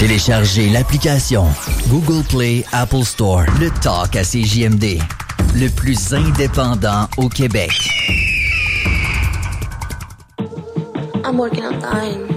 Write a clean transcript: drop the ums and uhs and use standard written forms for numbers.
Téléchargez l'application Google Play, Apple Store. Le Talk à CJMD. Le plus indépendant au Québec. I'm working on dying.